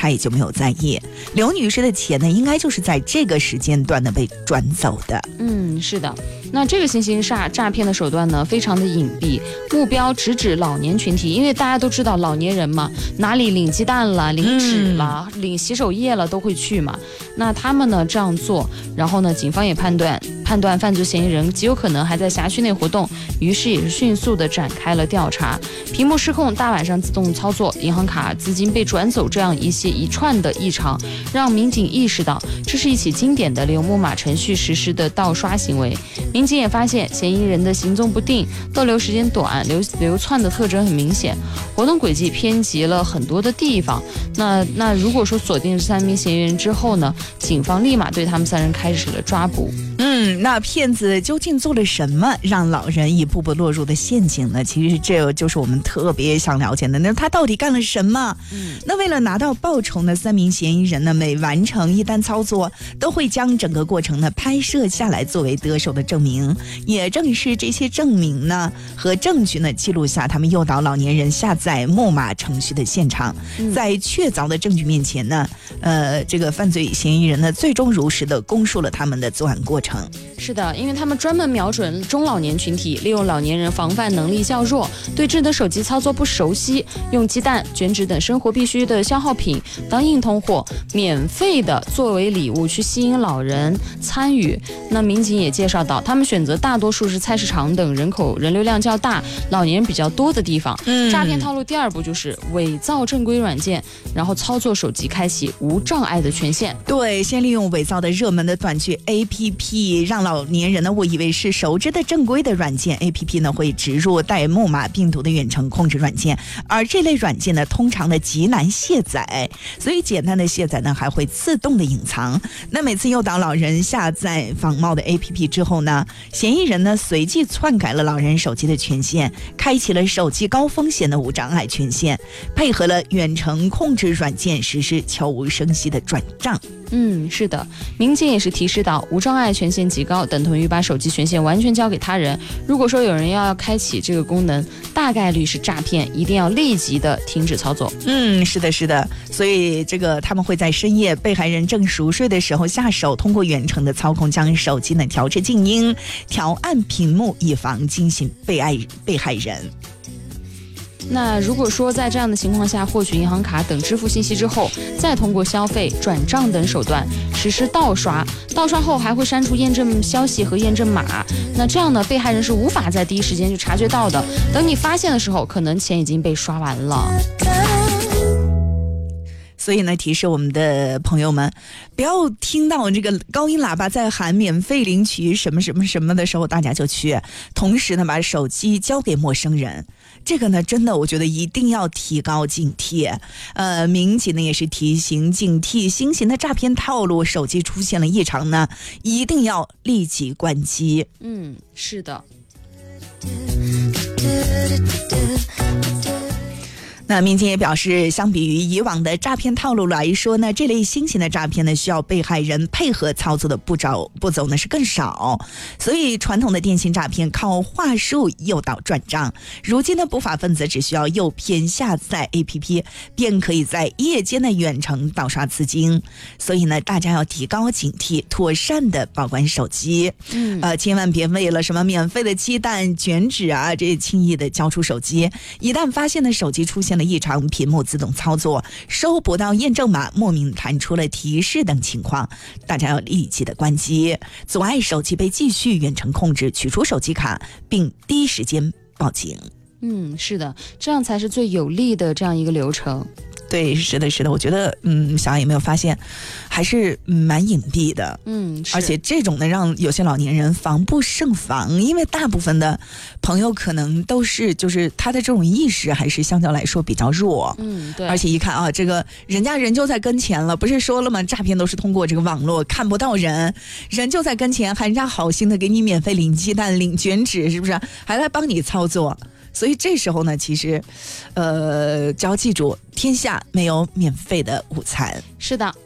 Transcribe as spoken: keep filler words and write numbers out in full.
他也就没有在意。刘女士的钱呢，应该就是在这个时间段呢被转走的。 嗯，是的。那这个新型诈诈骗的手段呢，非常的隐蔽，目标直指老年群体，因为大家都知道老年人嘛，哪里领鸡蛋了、领纸了、嗯、领洗手液了都会去嘛。那他们呢这样做，然后呢，警方也判断判断犯罪嫌疑人极有可能还在辖区内活动，于是也是迅速的展开了调查。屏幕失控、大晚上自动操作、银行卡资金被转走这样一些一串的异常，让民警意识到这是一起经典的利用木马程序实施的盗刷行为。民警也发现嫌疑人的行踪不定，逗留时间短，流流窜的特征很明显，活动轨迹偏极了很多的地方。那那如果说锁定这三名嫌疑人之后呢，警方立马对他们三人开始了抓捕。 嗯，那骗子究竟做了什么，让老人一步步落入的陷阱呢？其实这就是我们特别想了解的。那他到底干了什么？嗯，那为了拿到报酬呢，三名嫌疑人呢，每完成一单操作，都会将整个过程呢拍摄下来，作为得手的证明。也正是这些证明呢和证据呢，记录下他们诱导老年人下载木马程序的现场。嗯、在确凿的证据面前呢，呃，这个犯罪嫌疑人呢，最终如实的供述了他们的作案过程。 是的，因为他们专门瞄准中老年群体，利用老年人防范能力较弱，对智能手机操作不熟悉，用鸡蛋、卷纸等生活必需的消耗品当硬通货，免费的作为礼物去吸引老人参与。那民警也介绍到，他们选择大多数是菜市场等人口人流量较大、老年人比较多的地方。嗯，诈骗套路第二步就是伪造正规软件，然后操作手机开启无障碍的权限。 对，先利用伪造的热门的短剧 A P P， 让老年人呢误以为是熟知的正规的软件。 A P P 呢会植入带木马病毒的远程控制软件，而这类软件呢通常的极难卸载，所以简单的卸载呢还会自动的隐藏。那每次诱导老人下载仿冒的 A P P 之后呢，嫌疑人呢随即篡改了老人手机的权限，开启了手机高风险的无障碍权限，配合了远程控制软件实施悄无声息的转账。 嗯，是的，民警也是提示到，无障碍权限极高等同于把手机权限完全交给他人。如果说有人要开启这个功能，大概率是诈骗，一定要立即的停止操作。 嗯，是的，是的，所以这个他们会在深夜被害人正熟睡的时候下手，通过远程的操控将手机呢调至静音，调暗屏幕，以防惊醒被害被害人。 那如果说在这样的情况下获取银行卡等支付信息之后，再通过消费、转账等手段实施盗刷，盗刷后还会删除验证消息和验证码，那这样呢，被害人是无法在第一时间就察觉到的，等你发现的时候，可能钱已经被刷完了。 所以呢，提示我们的朋友们，不要听到这个高音喇叭在喊免费领取什么什么什么的时候，大家就去，同时呢，把手机交给陌生人。这个呢，真的，我觉得一定要提高警惕。呃，民警呢也是提醒警惕新型的诈骗套路，手机出现了异常呢，一定要立即关机。 嗯，是的。 那民警也表示，相比于以往的诈骗套路来说呢，这类新型的诈骗呢，需要被害人配合操作的步骤步骤呢是更少，所以传统的电信诈骗靠话术诱导转账，如今的不法分子只需要诱骗下载 A P P， 便可以在夜间的远程盗刷资金。所以呢，大家要提高警惕，妥善的保管手机。嗯，呃，千万别为了什么免费的鸡蛋、卷纸啊，这轻易的交出手机。一旦发现的手机出现了异常，屏幕自动操作收不到验证码，莫名弹出了提示等情况，大家要立即的关机，阻碍手机被继续远程控制，取出手机卡，并第一时间报警。 嗯，是的，这样才是最有利的这样一个流程。 对，是的，是的，我觉得，嗯，小艾有没有发现，还是蛮隐蔽的， 嗯， 而且这种呢，让有些老年人防不胜防，因为大部分的朋友可能都是，就是他的这种意识还是相较来说比较弱， 嗯，对， 而且一看啊，这个人家人就在跟前了，不是说了吗？诈骗都是通过这个网络，看不到人，人就在跟前，还人家好心的给你免费领鸡蛋、领卷纸，是不是？还来帮你操作。所以这时候呢，其实，呃，只要记住，天下没有免费的午餐。 是的，